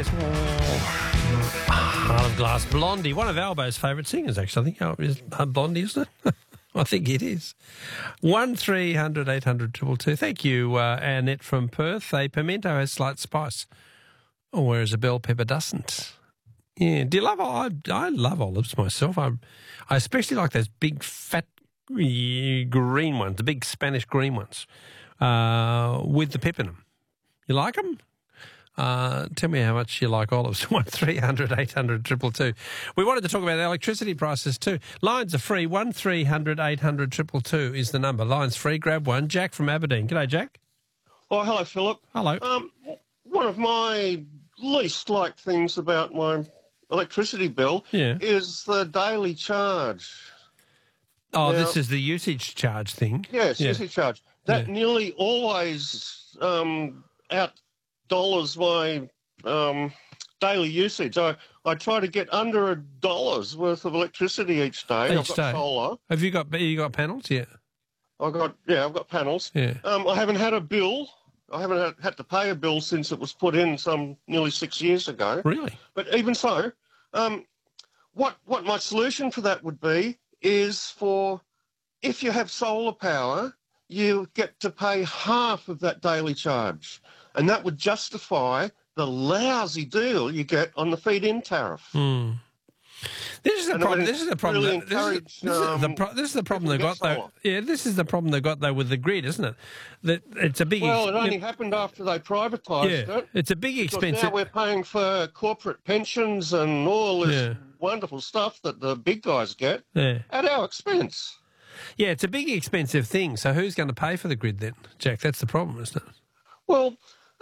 yes. Heart of Glass, Blondie, one of Albo's favourite singers, actually. I think is Blondie, isn't it? I think it is. 1300 800 222. Thank you, Annette from Perth. A pimento has slight spice, whereas a bell pepper doesn't. Yeah, do you love? I love olives myself. I especially like those big fat green ones, the big Spanish green ones, with the pep in them. You like them? Tell me how much you like olives. 1300 800 222. We wanted to talk about electricity prices too. Lines are free. 1300 800 222 is the number. Lines free. Grab one. Jack from Aberdeen. G'day, Jack. Oh, hello, Philip. Hello. One of my least liked things about my electricity bill is the daily charge. Oh, now, this is the usage charge thing. Yes, usage charge. That nearly always out dollars my daily usage. I try to get under $1 worth of electricity each day. I've got solar. Have you got panels? Yeah. I've got panels. Yeah. I haven't had a bill. I haven't had to pay a bill since it was put in nearly 6 years ago. Really? But even so, what my solution for that would be is if you have solar power, you get to pay half of that daily charge. And that would justify the lousy deal you get on the feed-in tariff. Mm. This is the problem. This is the problem. This is the problem they got though. Yeah, this is the problem they got though with the grid, isn't it? That it's a big. Well, it only happened after they privatised it. It's a big expense. Now we're paying for corporate pensions and all this wonderful stuff that the big guys get at our expense. Yeah, it's a big expensive thing. So who's going to pay for the grid then, Jack? That's the problem, isn't it? Well,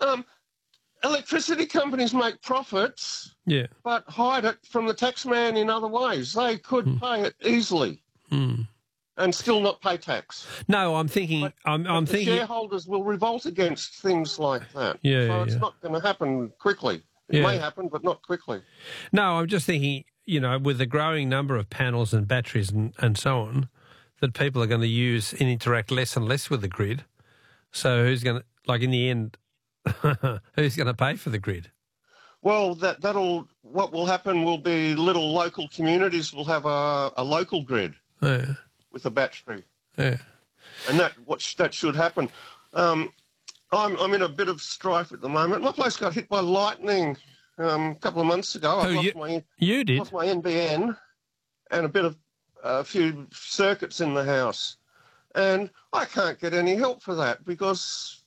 electricity companies make profits, but hide it from the taxman in other ways. They could pay it easily and still not pay tax. No, I'm thinking. I'm thinking shareholders will revolt against things like that. So it's not going to happen quickly. It may happen, but not quickly. No, I'm just thinking. With the growing number of panels and batteries and so on, that people are going to use and interact less and less with the grid. So who's going to, like in the end, who's going to pay for the grid? Well, what will happen will be little local communities will have a local grid with a battery. Yeah. And that should happen. I'm in a bit of strife at the moment. My place got hit by lightning a couple of months ago. I lost my NBN and a few circuits in the house. And I can't get any help for that because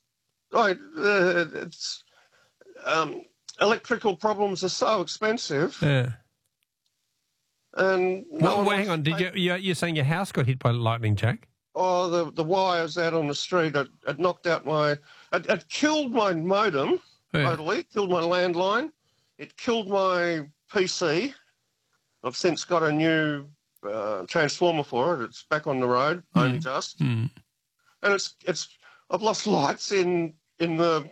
electrical problems are so expensive. Yeah. And hang on. You're saying your house got hit by lightning, Jack? Oh, the wires out on the street. It knocked out it killed my modem. Totally killed my landline. It killed my PC. I've since got a new transformer for it. It's back on the road, only just. And I've lost lights in the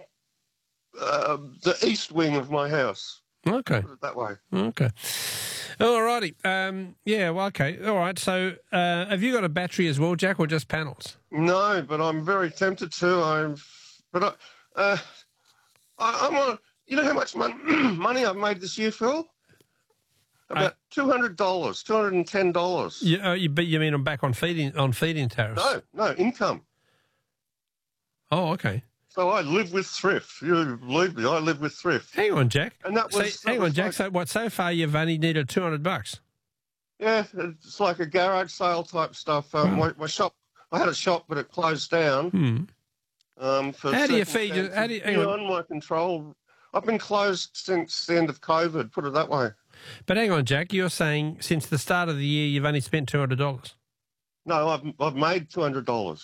east wing of my house. Okay. Put it that way. Okay. All righty. Okay. All right. So have you got a battery as well, Jack, or just panels? No, but I'm very tempted to. I'm on. You know how much money I've made this year, Phil? About $200, $210. Yeah, but you mean I'm back on feed-in tariffs? No, income. Oh, okay. So I live with thrift. You believe me, I live with thrift. Hang on, Jack. And Jack. So far you've only needed $200? Yeah, it's like a garage sale type stuff. My shop, I had a shop, but it closed down. How do you feed your? Beyond my control. I've been closed since the end of COVID. Put it that way. But hang on, Jack. You're saying since the start of the year you've only spent $200? No, I've made $200.